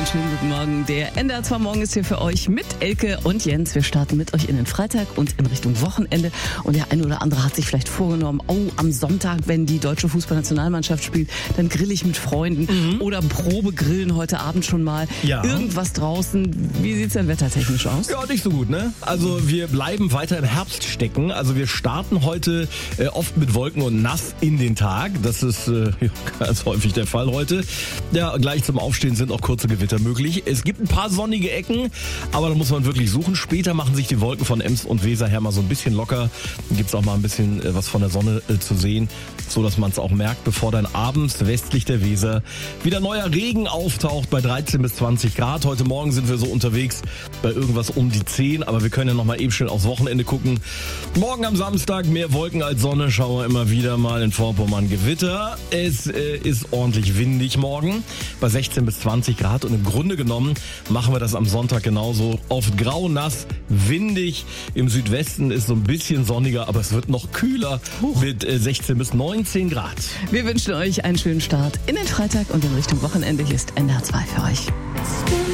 einen schönen guten Morgen. Der NDR2 Morgen ist hier für euch mit Elke und Jens. Wir starten mit euch in den Freitag und in Richtung Wochenende. Und der eine oder andere hat sich vielleicht vorgenommen, am Sonntag, wenn die deutsche Fußballnationalmannschaft spielt, dann grill ich mit Freunden oder Probegrillen heute Abend schon mal. Ja. Irgendwas draußen. Wie sieht's denn wettertechnisch aus? Ja, nicht so gut, ne? Also wir bleiben weiter im Herbst stecken. Also wir starten heute oft mit Wolken und nass in den Tag. Das ist ganz häufig der Fall heute. Ja, gleich zum Aufstehen sind auch kurze Gewitter möglich. Es gibt ein paar sonnige Ecken, aber da muss man wirklich suchen. Später machen sich die Wolken von Ems und Weser her mal so ein bisschen locker. Dann gibt's auch mal ein bisschen was von der Sonne zu sehen, so dass man es auch merkt, bevor dann abends westlich der Weser wieder neuer Regen auftaucht bei 13 bis 20 Grad. Heute Morgen sind wir so unterwegs bei irgendwas um die 10, aber wir können ja noch mal eben schnell aufs Wochenende gucken. Morgen am Samstag mehr Wolken als Sonne, schauen wir immer wieder mal in Vorpommern Gewitter. Es ist ordentlich windig morgen bei 16 bis 20 Grad und im Grunde genommen machen wir das am Sonntag genauso. Oft grau, nass, windig. Im Südwesten ist so ein bisschen sonniger, aber es wird noch kühler mit 16 bis 19 Grad. Wir wünschen euch einen schönen Start in den Freitag und in Richtung Wochenende. Hier ist NDR2 für euch.